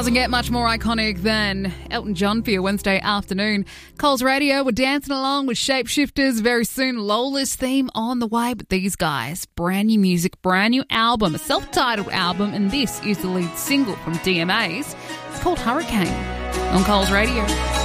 Doesn't get much more iconic than Elton John for your Wednesday afternoon. Coles Radio, we're dancing along with Shapeshifters. Very soon, Lola's theme on the way. But these guys, brand new music, brand new album, a self-titled album, and this is the lead single from DMA's. It's called Hurricane on Coles Radio.